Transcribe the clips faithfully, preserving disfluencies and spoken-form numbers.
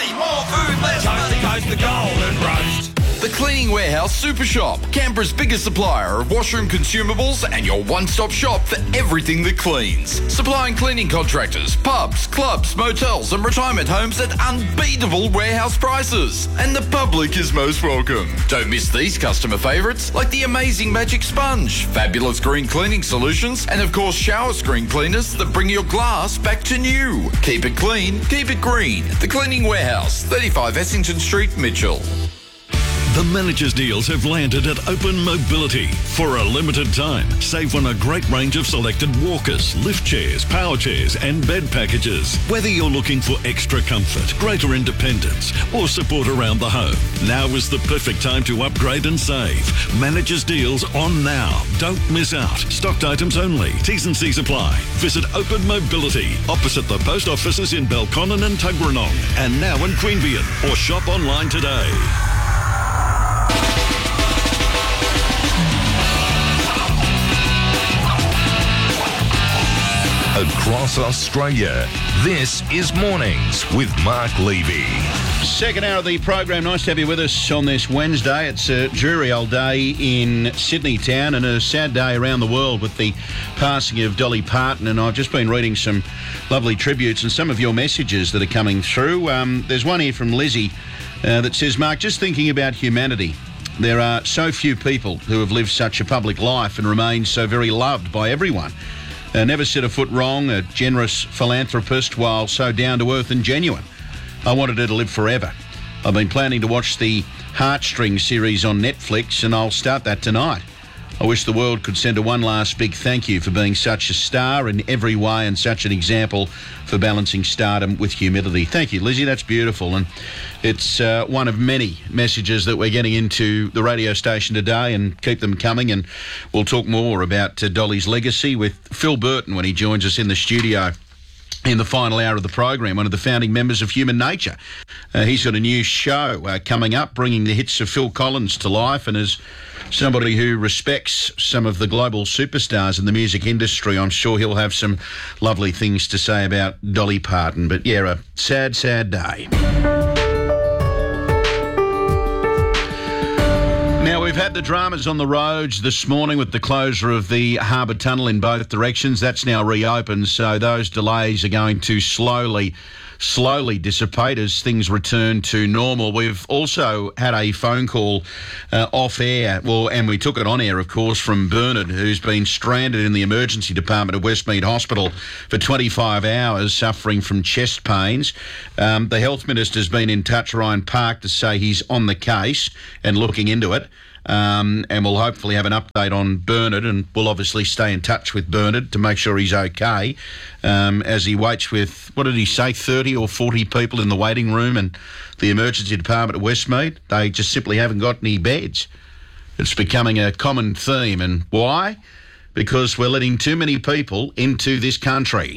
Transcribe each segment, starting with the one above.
money, more food, less money. Coast to the Golden Roast. The Cleaning Warehouse Super Shop, Canberra's biggest supplier of washroom consumables and your one-stop shop for everything that cleans. Supplying cleaning contractors, pubs, clubs, motels and retirement homes at unbeatable warehouse prices. And the public is most welcome. Don't miss these customer favourites like the amazing Magic Sponge, fabulous green cleaning solutions and of course shower screen cleaners that bring your glass back to new. Keep it clean, keep it green. The Cleaning Warehouse, thirty-five Essington Street, Mitchell. The managers' deals have landed at Open Mobility. For a limited time, save on a great range of selected walkers, lift chairs, power chairs and bed packages. Whether you're looking for extra comfort, greater independence or support around the home, now is the perfect time to upgrade and save. Managers' deals on now. Don't miss out. Stocked items only. T's and C's apply. Visit Open Mobility opposite the post offices in Belconnen and Tuggeranong and now in Queanbeyan, or shop online today. Across Australia, this is Mornings with Mark Levy. Second hour of the program. Nice to have you with us on this Wednesday. It's a dreary old day in Sydney town and a sad day around the world with the passing of Dolly Parton. And I've just been reading some lovely tributes and some of your messages that are coming through. Um, there's one here from Lizzie uh, that says, Mark, just thinking about humanity. There are so few people who have lived such a public life and remain so very loved by everyone. Uh, never said a foot wrong, a generous philanthropist while so down-to-earth and genuine. I wanted her to live forever. I've been planning to watch the Heartstrings series on Netflix and I'll start that tonight. I wish the world could send her one last big thank you for being such a star in every way and such an example for balancing stardom with humility. Thank you, Lizzie. That's beautiful. And it's uh, one of many messages that we're getting into the radio station today, and keep them coming. And we'll talk more about uh, Dolly's legacy with Phil Burton when he joins us in the studio in the final hour of the program, one of the founding members of Human Nature. Uh, he's got a new show uh, coming up, bringing the hits of Phil Collins to life, and as somebody who respects some of the global superstars in the music industry, I'm sure he'll have some lovely things to say about Dolly Parton. But yeah, a sad, sad day. Now, we've had the dramas on the roads this morning with the closure of the Harbour Tunnel in both directions. That's now reopened, so those delays are going to slowly, slowly dissipate as things return to normal. We've also had a phone call uh, off air, well, and we took it on air, of course, from Bernard, who's been stranded in the emergency department at Westmead Hospital for twenty-five hours, suffering from chest pains. Um, the Health Minister's been in touch, Ryan Park, to say he's on the case and looking into it. Um, and we'll hopefully have an update on Bernard, and we'll obviously stay in touch with Bernard to make sure he's okay um, as he waits with, what did he say, thirty or forty people in the waiting room and the emergency department at Westmead. They just simply haven't got any beds. It's becoming a common theme. And why? Because we're letting too many people into this country.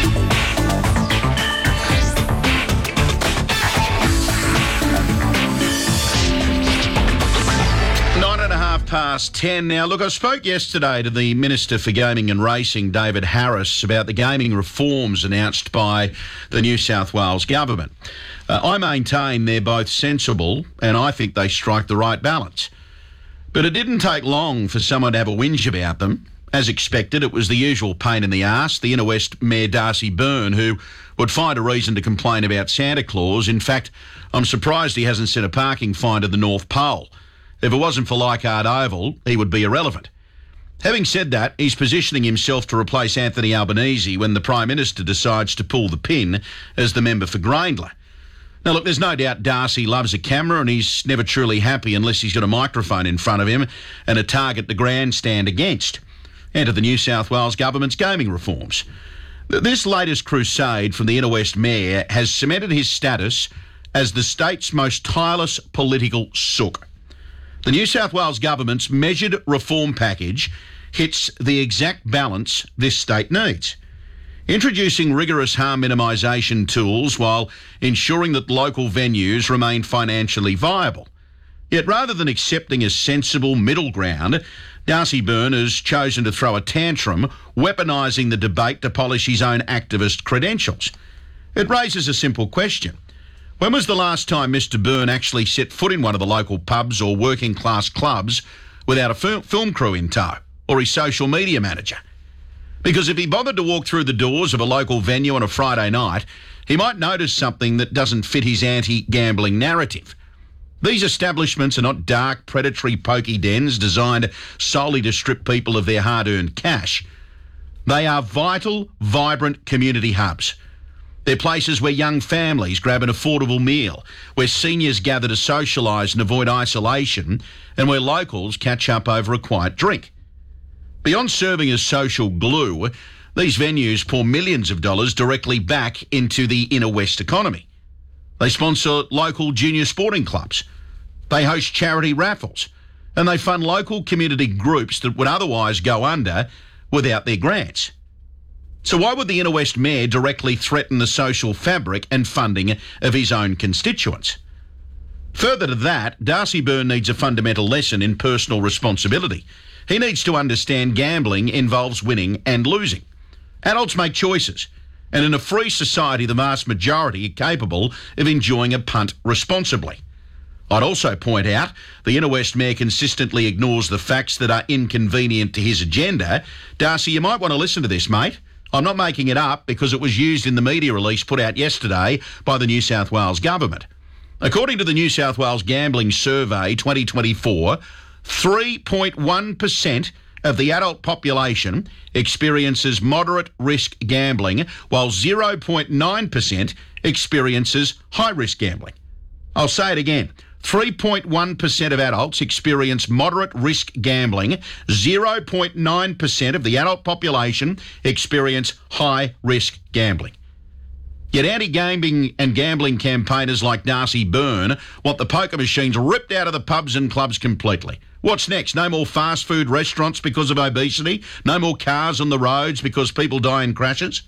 Past ten now. Look, I spoke yesterday to the Minister for Gaming and Racing, David Harris, about the gaming reforms announced by the New South Wales government. Uh, I maintain they're both sensible and I think they strike the right balance. But it didn't take long for someone to have a whinge about them. As expected, it was the usual pain in the arse, the Inner West Mayor Darcy Byrne, who would find a reason to complain about Santa Claus. In fact, I'm surprised he hasn't set a parking fine to the North Pole. If it wasn't for Leichhardt Oval, he would be irrelevant. Having said that, he's positioning himself to replace Anthony Albanese when the Prime Minister decides to pull the pin as the member for Grayndler. Now, look, there's no doubt Darcy loves a camera and he's never truly happy unless he's got a microphone in front of him and a target to grandstand against. Enter the New South Wales government's gaming reforms. This latest crusade from the Inner West Mayor has cemented his status as the state's most tireless political sook. The New South Wales government's measured reform package hits the exact balance this state needs, introducing rigorous harm minimisation tools while ensuring that local venues remain financially viable. Yet rather than accepting a sensible middle ground, Darcy Byrne has chosen to throw a tantrum, weaponising the debate to polish his own activist credentials. It raises a simple question. When was the last time Mister Byrne actually set foot in one of the local pubs or working class clubs without a fil- film crew in tow or his social media manager? Because if he bothered to walk through the doors of a local venue on a Friday night, he might notice something that doesn't fit his anti-gambling narrative. These establishments are not dark, predatory pokey dens designed solely to strip people of their hard-earned cash. They are vital, vibrant community hubs. They're places where young families grab an affordable meal, where seniors gather to socialise and avoid isolation, and where locals catch up over a quiet drink. Beyond serving as social glue, these venues pour millions of dollars directly back into the inner west economy. They sponsor local junior sporting clubs. They host charity raffles. And they fund local community groups that would otherwise go under without their grants. So why would the Inner West Mayor directly threaten the social fabric and funding of his own constituents? Further to that, Darcy Byrne needs a fundamental lesson in personal responsibility. He needs to understand gambling involves winning and losing. Adults make choices, and in a free society, the vast majority are capable of enjoying a punt responsibly. I'd also point out the Inner West Mayor consistently ignores the facts that are inconvenient to his agenda. Darcy, you might want to listen to this, mate. I'm not making it up because it was used in the media release put out yesterday by the New South Wales government. According to the New South Wales Gambling Survey twenty twenty-four, three point one percent of the adult population experiences moderate risk gambling, while zero point nine percent experiences high risk gambling. I'll say it again. three point one percent of adults experience moderate risk gambling. zero point nine percent of the adult population experience high risk gambling. Yet anti-gaming and gambling campaigners like Darcy Byrne want the poker machines ripped out of the pubs and clubs completely. What's next? No more fast food restaurants because of obesity? No more cars on the roads because people die in crashes?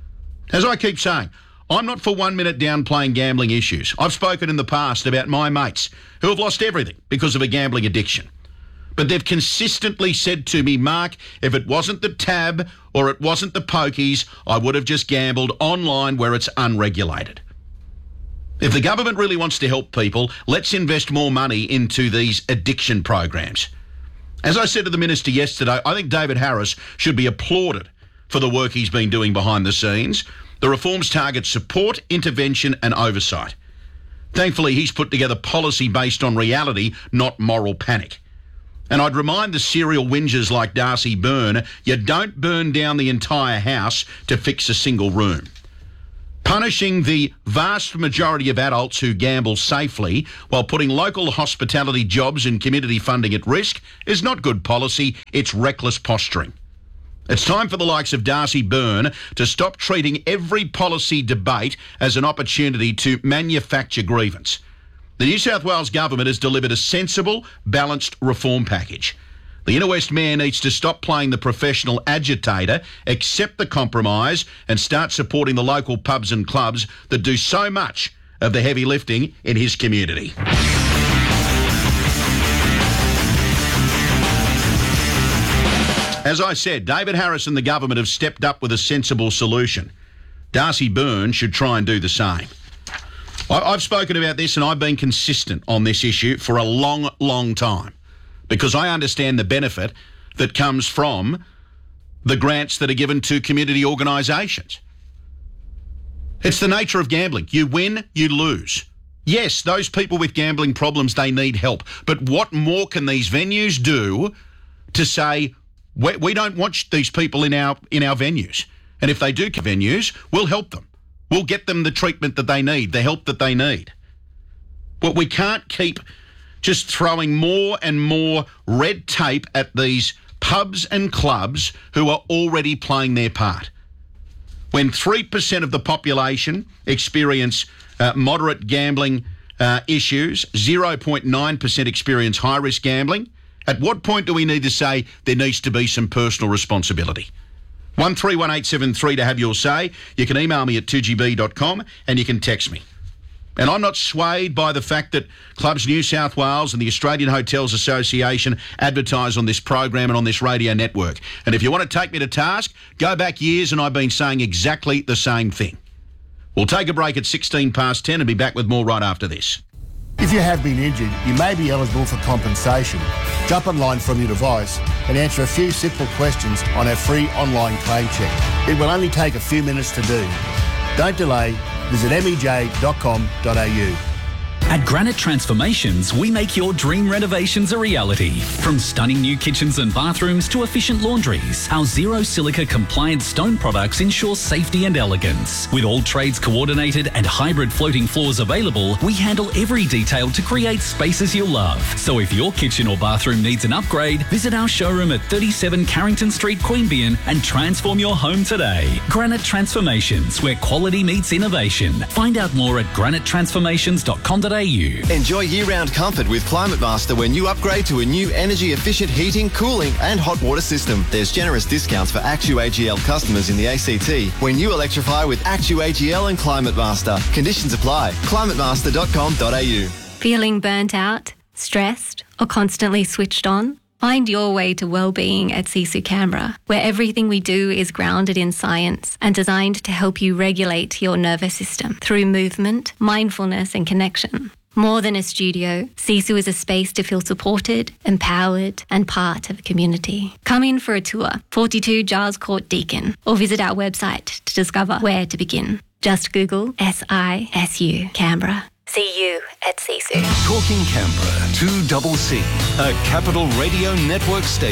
As I keep saying, I'm not for one minute downplaying gambling issues. I've spoken in the past about my mates who have lost everything because of a gambling addiction. But they've consistently said to me, Mark, if it wasn't the tab or it wasn't the pokies, I would have just gambled online where it's unregulated. If the government really wants to help people, let's invest more money into these addiction programs. As I said to the Minister yesterday, I think David Harris should be applauded for the work he's been doing behind the scenes. The reforms target support, intervention and oversight. Thankfully, he's put together policy based on reality, not moral panic. And I'd remind the serial whingers like Darcy Byrne, you don't burn down the entire house to fix a single room. Punishing the vast majority of adults who gamble safely while putting local hospitality jobs and community funding at risk is not good policy, it's reckless posturing. It's time for the likes of Darcy Byrne to stop treating every policy debate as an opportunity to manufacture grievance. The New South Wales government has delivered a sensible, balanced reform package. The Inner West Mayor needs to stop playing the professional agitator, accept the compromise and start supporting the local pubs and clubs that do so much of the heavy lifting in his community. As I said, David Harris and the government have stepped up with a sensible solution. Darcy Byrne should try and do the same. I've spoken about this and I've been consistent on this issue for a long, long time because I understand the benefit that comes from the grants that are given to community organisations. It's the nature of gambling. You win, you lose. Yes, those people with gambling problems, they need help. But what more can these venues do to say, we, we don't want these people in our in our venues? And if they do venues, we'll help them. We'll get them the treatment that they need, the help that they need. But we can't keep just throwing more and more red tape at these pubs and clubs who are already playing their part. When three percent of the population experience uh, moderate gambling uh, issues, zero point nine percent experience high-risk gambling, at what point do we need to say there needs to be some personal responsibility? one three one eight seven three to have your say. You can email me at two g b dot com and you can text me. And I'm not swayed by the fact that Clubs New South Wales and the Australian Hotels Association advertise on this program and on this radio network. And if you want to take me to task, go back years and I've been saying exactly the same thing. We'll take a break at sixteen past ten and be back with more right after this. If you have been injured, you may be eligible for compensation. Jump online from your device and answer a few simple questions on our free online claim check. It will only take a few minutes to do. Don't delay. Visit m e j dot com dot a u. At Granite Transformations, we make your dream renovations a reality. From stunning new kitchens and bathrooms to efficient laundries, our zero silica compliant stone products ensure safety and elegance. With all trades coordinated and hybrid floating floors available, we handle every detail to create spaces you'll love. So if your kitchen or bathroom needs an upgrade, visit our showroom at thirty-seven Carrington Street, Queanbeyan and transform your home today. Granite Transformations, where quality meets innovation. Find out more at granite transformations dot com dot a u. Enjoy year-round comfort with Climate Master when you upgrade to a new energy-efficient heating, cooling and hot water system. There's generous discounts for AccuAGL customers in the A C T when you electrify with AccuAGL and Climate Master. Conditions apply. climate master dot com dot a u. Feeling burnt out, stressed or constantly switched on? Find your way to well-being at Sisu Canberra, where everything we do is grounded in science and designed to help you regulate your nervous system through movement, mindfulness and connection. More than a studio, Sisu is a space to feel supported, empowered and part of a community. Come in for a tour, forty-two Giles Court, Deakin, or visit our website to discover where to begin. Just Google S I S U Canberra. See you at Sisu. Talking Canberra, two C C, a Capital Radio Network station.